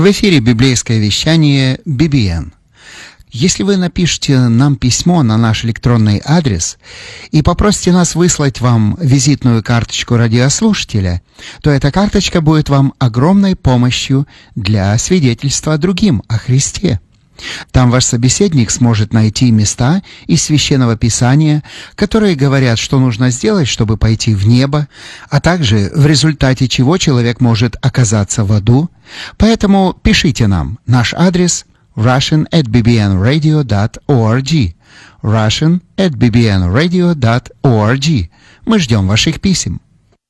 В эфире библейское вещание BBN. Если вы напишете нам письмо на наш электронный адрес и попросите нас выслать вам визитную карточку радиослушателя, то эта карточка будет вам огромной помощью для свидетельства другим о Христе. Там ваш собеседник сможет найти места из Священного Писания, которые говорят, что нужно сделать, чтобы пойти в небо, а также в результате чего человек может оказаться в аду. Поэтому пишите нам. Наш адрес russian@bbnradio.org. russian@bbnradio.org. Мы ждем ваших писем.